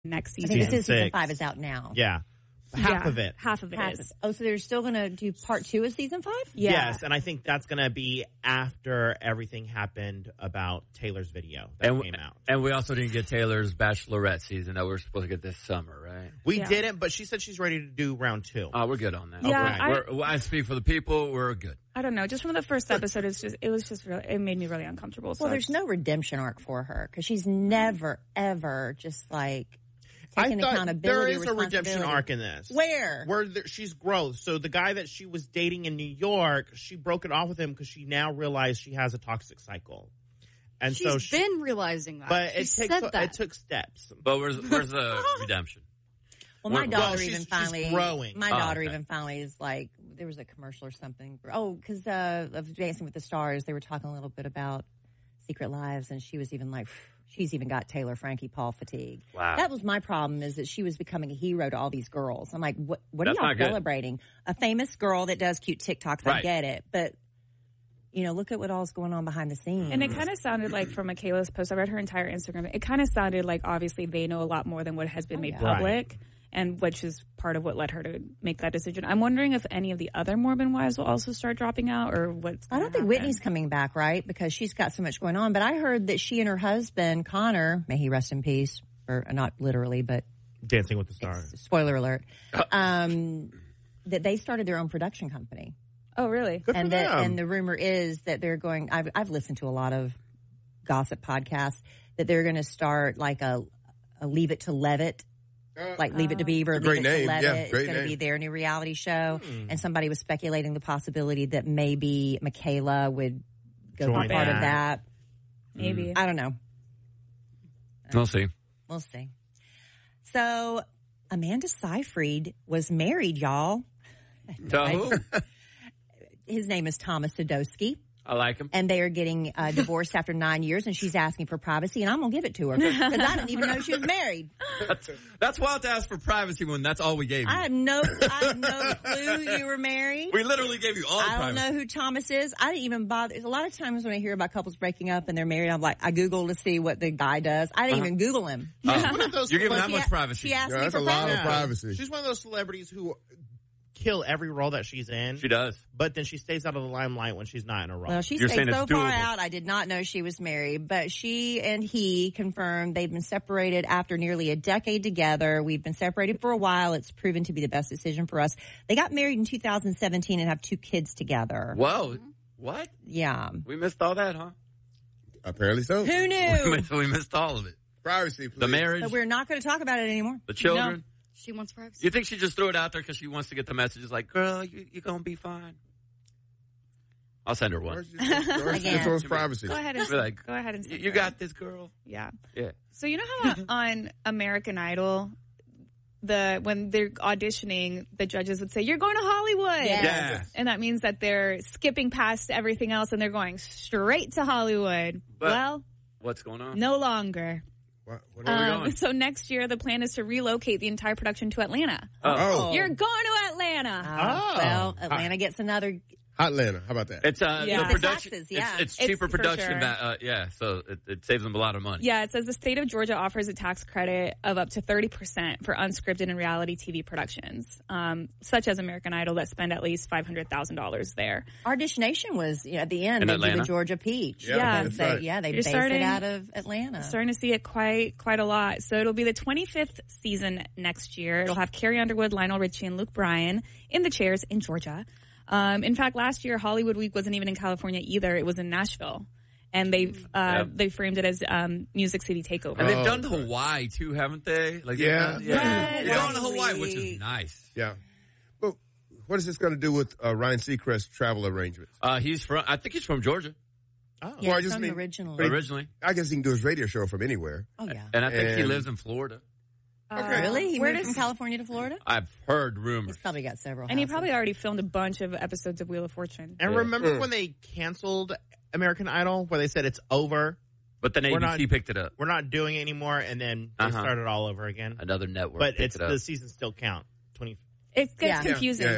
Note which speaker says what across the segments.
Speaker 1: next
Speaker 2: I
Speaker 1: season.
Speaker 2: think this is season
Speaker 3: 6.
Speaker 2: 5 is out now.
Speaker 3: Yeah. Half of it.
Speaker 1: Half of it is.
Speaker 2: Oh, so they're still going to do part 2 of season 5?
Speaker 1: Yeah.
Speaker 3: Yes, and I think that's going to be after everything happened about Taylor's video that came out.
Speaker 4: And we also didn't get Taylor's Bachelorette season that we were supposed to get this summer, right?
Speaker 3: We didn't, but she said she's ready to do round 2.
Speaker 4: Oh, we're good on that.
Speaker 1: Yeah,
Speaker 4: Okay. I speak for the people. We're good.
Speaker 1: I don't know. Just from the first episode, it made me really uncomfortable. So
Speaker 2: Well, there's no redemption arc for her because she's never, ever just like taking
Speaker 3: I thought
Speaker 2: accountability.
Speaker 3: there is a redemption arc in this.
Speaker 2: Where?
Speaker 3: She's growth. So the guy that she was dating in New York, she broke it off with him because she now realized she has a toxic cycle. And
Speaker 5: She's been realizing that.
Speaker 3: But
Speaker 5: it
Speaker 3: took steps.
Speaker 4: But where's the redemption?
Speaker 2: Well, my daughter
Speaker 3: she's
Speaker 2: finally.
Speaker 3: growing.
Speaker 2: My daughter even finally is like, there was a commercial or something. Oh, because of Dancing with the Stars, they were talking a little bit about Secret Lives, and she was even like, she's even got Taylor Frankie Paul fatigue.
Speaker 4: Wow.
Speaker 2: That was my problem, is that she was becoming a hero to all these girls. I'm like, what are
Speaker 4: That's
Speaker 2: y'all
Speaker 4: not good.
Speaker 2: celebrating? A famous girl that does cute TikToks, I
Speaker 4: Right.
Speaker 2: get it. But, look at what all's going on behind the scenes.
Speaker 1: And it kind of sounded like, from Michaela's post, I read her entire Instagram, it kind of sounded like obviously they know a lot more than what has been made public, and which is part of what led her to make that decision. I'm wondering if any of the other Mormon wives will also start dropping out, or what's
Speaker 2: I don't think Whitney's coming back, right? Because she's got so much going on. But I heard that she and her husband, Connor, may he rest in peace, or not literally, but
Speaker 3: Dancing with the Stars.
Speaker 2: Spoiler alert, that they started their own production company.
Speaker 1: Oh, really?
Speaker 3: Good for
Speaker 2: And
Speaker 3: them.
Speaker 2: and the rumor is that they're going. I've listened to a lot of gossip podcasts that they're going to start like a Leave It to Levitt, like Leave It to Beaver, Leave
Speaker 6: great
Speaker 2: It
Speaker 6: name.
Speaker 2: to Levitt.
Speaker 6: Yeah,
Speaker 2: It's
Speaker 6: great
Speaker 2: going to be
Speaker 6: name.
Speaker 2: their new reality show. And somebody was speculating the possibility that maybe Michaela would go
Speaker 3: Join
Speaker 2: be part of
Speaker 3: that.
Speaker 2: that.
Speaker 1: Maybe.
Speaker 2: I don't know.
Speaker 4: We'll see.
Speaker 2: We'll see. So Amanda Seyfried was married, y'all.
Speaker 4: To who?
Speaker 2: His name is Thomas Sadowski.
Speaker 4: I like him.
Speaker 2: And they are getting divorced after 9 years, and she's asking for privacy, and I'm going to give it to her because I didn't even know she was married.
Speaker 4: That's wild to ask for privacy when that's all we gave you.
Speaker 2: I had no clue you were married.
Speaker 4: We literally gave you all the
Speaker 2: I don't
Speaker 4: privacy.
Speaker 2: know who Thomas is. I didn't even bother. A lot of times when I hear about couples breaking up and they're married, I'm like, I Google to see what the guy does. I didn't even Google him.
Speaker 3: She's one of those
Speaker 4: You're giving that
Speaker 3: celebrities-
Speaker 4: much privacy.
Speaker 2: She asked me
Speaker 6: that's
Speaker 2: for
Speaker 6: a lot
Speaker 2: privacy.
Speaker 6: of privacy.
Speaker 3: She's one of those celebrities who kill every role that she's in.
Speaker 4: She does.
Speaker 3: But then she stays out of the limelight when she's not in a role.
Speaker 2: Well, she
Speaker 4: You're
Speaker 2: stayed
Speaker 4: saying
Speaker 2: so
Speaker 4: it's
Speaker 2: far
Speaker 4: doable.
Speaker 2: out, I did not know she was married. But she and he confirmed they've been separated after nearly a decade together. We've been separated for a while. It's proven to be the best decision for us. They got married in 2017 and have 2 kids together.
Speaker 4: Whoa. What?
Speaker 2: Yeah.
Speaker 4: We missed all that, huh?
Speaker 6: Apparently so.
Speaker 2: Who knew?
Speaker 4: We missed all of it.
Speaker 6: Privacy, please.
Speaker 4: The marriage,
Speaker 2: But we're not going to talk about it anymore.
Speaker 4: the children.
Speaker 5: She wants privacy.
Speaker 4: You think she just threw it out there because she wants to get the messages like, girl, you're going to be fine? I'll send her one.
Speaker 6: This one's privacy.
Speaker 1: Go ahead and
Speaker 4: Be like,
Speaker 1: go ahead and send
Speaker 4: You
Speaker 1: her.
Speaker 4: got this, girl.
Speaker 1: Yeah.
Speaker 4: Yeah.
Speaker 1: So you know how on American Idol, when they're auditioning, the judges would say, "You're going to Hollywood,"
Speaker 2: Yes.
Speaker 4: Yeah.
Speaker 1: and that means that they're skipping past everything else and they're going straight to Hollywood.
Speaker 4: But-
Speaker 1: well,
Speaker 4: What's going on?
Speaker 1: no longer.
Speaker 6: What are we going?
Speaker 1: So next year, the plan is to relocate the entire production to Atlanta.
Speaker 6: Oh,
Speaker 1: You're going to Atlanta.
Speaker 2: Well, Atlanta gets another.
Speaker 6: Hotlanta. How about that?
Speaker 4: It's
Speaker 1: Yeah.
Speaker 4: the
Speaker 1: The
Speaker 4: production.
Speaker 2: taxes, yeah.
Speaker 4: It's
Speaker 1: It's
Speaker 4: cheaper
Speaker 1: for
Speaker 4: production.
Speaker 1: sure.
Speaker 4: So it saves them a lot of money.
Speaker 1: Yeah, it says the state of Georgia offers a tax credit of up to 30% for unscripted and reality TV productions, such as American Idol, that spend at least $500,000 there.
Speaker 2: Our Nation was at the end.
Speaker 4: In
Speaker 2: They do
Speaker 4: Atlanta?
Speaker 2: the Georgia Peach.
Speaker 1: Yeah,
Speaker 6: that's right.
Speaker 2: They
Speaker 1: You're
Speaker 2: based
Speaker 1: starting-
Speaker 2: it out of Atlanta.
Speaker 1: Starting to see it quite a lot. So it'll be the 25th season next year. It'll have Carrie Underwood, Lionel Richie, and Luke Bryan in the chairs in Georgia. In fact, last year Hollywood Week wasn't even in California either. It was in Nashville, and they framed it as Music City Takeover.
Speaker 4: And they've done Hawaii too, haven't they? Like
Speaker 6: Yeah.
Speaker 4: They're going to
Speaker 2: Right.
Speaker 4: Hawaii, which is nice.
Speaker 6: Yeah. Well, what is this going to do with Ryan Seacrest's travel arrangements?
Speaker 4: I think he's from Georgia
Speaker 3: Oh.
Speaker 2: Yeah,
Speaker 6: Well, I just
Speaker 2: from
Speaker 6: mean-
Speaker 2: originally.
Speaker 4: originally,
Speaker 6: I guess he can do his radio show from anywhere.
Speaker 2: Oh yeah.
Speaker 4: and I think he
Speaker 6: And-
Speaker 4: lives in Florida.
Speaker 2: Really? He
Speaker 1: Where
Speaker 2: moved
Speaker 1: does-
Speaker 2: from California to Florida?
Speaker 4: I've heard rumors.
Speaker 2: He's probably got several.
Speaker 1: And he
Speaker 2: houses.
Speaker 1: probably already filmed a bunch of episodes of Wheel of Fortune.
Speaker 3: And
Speaker 4: Yeah.
Speaker 3: remember when they canceled American Idol, where they said it's over,
Speaker 4: But then
Speaker 3: We're
Speaker 4: ABC
Speaker 3: not-
Speaker 4: picked it up.
Speaker 3: we're not doing it anymore, and then they
Speaker 4: Uh-huh.
Speaker 3: started all over again.
Speaker 4: Another network.
Speaker 3: But
Speaker 4: picked
Speaker 3: it's
Speaker 4: it up.
Speaker 3: the seasons still count. 20.
Speaker 1: It gets
Speaker 2: Yeah.
Speaker 1: confusing.
Speaker 6: Yeah.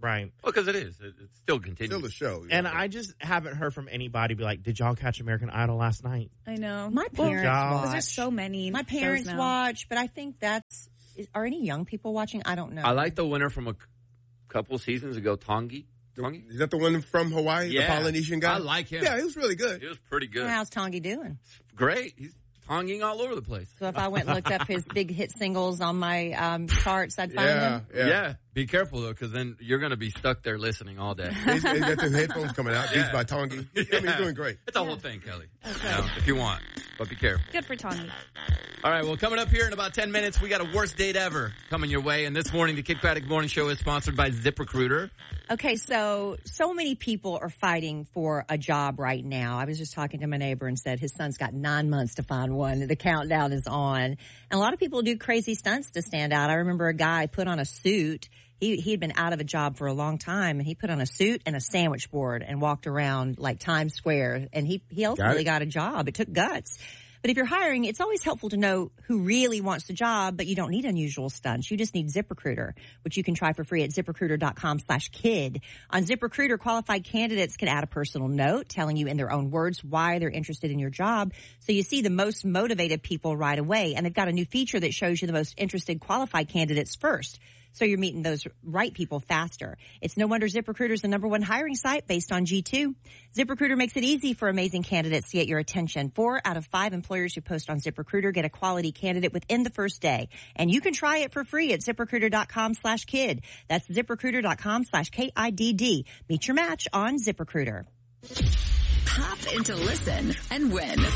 Speaker 3: Right.
Speaker 4: Well, because it is. It still continues.
Speaker 6: Still a show.
Speaker 3: And I just haven't heard from anybody be like, did y'all catch American Idol last night?
Speaker 1: I know.
Speaker 2: My parents
Speaker 3: Well,
Speaker 1: Because
Speaker 2: watch.
Speaker 1: there's so many.
Speaker 2: My parents
Speaker 1: shows now.
Speaker 2: watch, but I think are any young people watching? I don't know.
Speaker 4: I like the winner from a couple seasons ago, Tongi. Tongi?
Speaker 6: Is that the one from Hawaii,
Speaker 4: Yeah.
Speaker 6: the Polynesian guy?
Speaker 4: I like him.
Speaker 6: Yeah, he was really good.
Speaker 4: He was pretty good.
Speaker 2: How's Tongi doing?
Speaker 4: Great. He's tonging all over the place.
Speaker 2: So if I went and looked up his big hit singles on my charts, I'd find them.
Speaker 6: Yeah.
Speaker 4: Be careful, though, because then you're going to be stuck there listening all day.
Speaker 6: He's got the headphones coming out.
Speaker 4: Yeah.
Speaker 6: Beats by Tongi. I mean, he's doing great.
Speaker 4: It's a whole thing, Kelly. You know, if you want. But be careful.
Speaker 1: Good for Tony.
Speaker 4: All right, well, coming up here in about 10 minutes, we got a worst date ever coming your way. And this morning, the Kid Craddock Morning Show is sponsored by ZipRecruiter.
Speaker 2: Okay, so many people are fighting for a job right now. I was just talking to my neighbor and said his son's got 9 months to find one. The countdown is on. And a lot of people do crazy stunts to stand out. I remember a guy put on a suit. He had been out of a job for a long time, and he put on a suit and a sandwich board and walked around like Times Square, and he ultimately got a job. It took guts. But if you're hiring, it's always helpful to know who really wants the job, but you don't need unusual stunts. You just need ZipRecruiter, which you can try for free at ZipRecruiter.com/kid. On ZipRecruiter, qualified candidates can add a personal note telling you in their own words why they're interested in your job. So you see the most motivated people right away. And they've got a new feature that shows you the most interested qualified candidates first. So you're meeting those right people faster. It's no wonder ZipRecruiter is the #1 hiring site based on G2. ZipRecruiter makes it easy for amazing candidates to get your attention. 4 out of 5 employers who post on ZipRecruiter get a quality candidate within the first day. And you can try it for free at ZipRecruiter.com/kid. That's ZipRecruiter.com/KIDD. Meet your match on ZipRecruiter.
Speaker 7: Hop into Listen and win.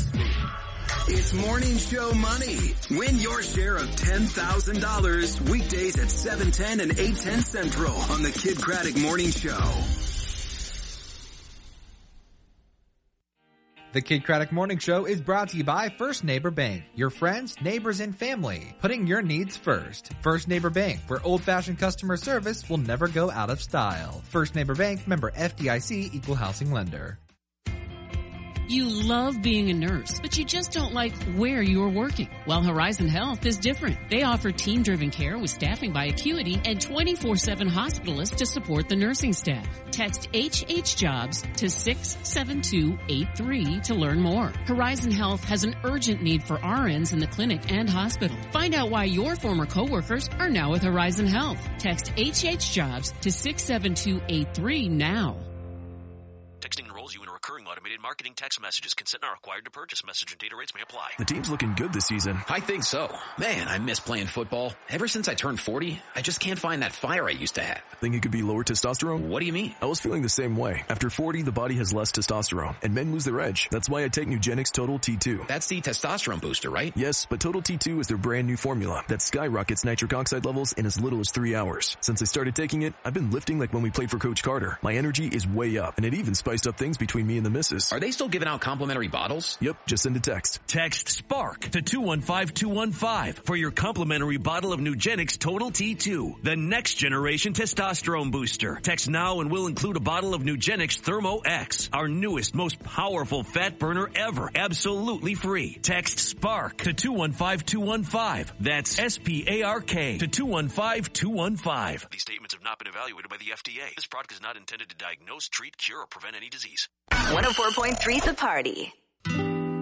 Speaker 7: It's Morning Show Money. Win your share of $10,000 weekdays at 7:10 and 8:10 Central on the Kid Craddock Morning Show.
Speaker 8: The Kid Craddock Morning Show is brought to you by First Neighbor Bank. Your friends, neighbors, and family. Putting your needs first. First Neighbor Bank, where old-fashioned customer service will never go out of style. First Neighbor Bank, member FDIC, equal housing lender.
Speaker 9: You love being a nurse, but you just don't like where you're working. Well, Horizon Health is different. They offer team-driven care with staffing by Acuity and 24/7 hospitalists to support the nursing staff. Text HHJobs to 67283 to learn more. Horizon Health has an urgent need for RNs in the clinic and hospital. Find out why your former coworkers are now with Horizon Health. Text HHJobs to 67283 now.
Speaker 10: Texting enrolls you in a recurring automated marketing text messages. Consent not required to purchase. Message and data rates may apply.
Speaker 11: The team's looking good this season.
Speaker 10: I think so. Man, I miss playing football. Ever since I turned 40, I just can't find that fire I used to have.
Speaker 11: Think it could be lower testosterone?
Speaker 10: What do you mean?
Speaker 11: I was feeling the same way. After 40, the body has less testosterone, and men lose their edge. That's why I take Nugenix Total T2.
Speaker 10: That's the testosterone booster, right?
Speaker 11: Yes, but Total T2 is their brand new formula that skyrockets nitric oxide levels in as little as 3 hours. Since I started taking it, I've been lifting like when we played for Coach Carter. My energy is way up, and it even spiced up things between me and the missus.
Speaker 10: Are they still giving out complimentary bottles?
Speaker 11: Yep, just send a text.
Speaker 12: Text SPARK to 215-215 for your complimentary bottle of Nugenix Total T2, the next generation testosterone booster. Text now and we'll include a bottle of Nugenix Thermo X, our newest, most powerful fat burner ever, absolutely free. Text SPARK to 215-215. That's SPARK to 215-215.
Speaker 10: These statements have not been evaluated by the FDA. This product is not intended to diagnose, treat, cure, or prevent any disease.
Speaker 7: 104.3 The Party.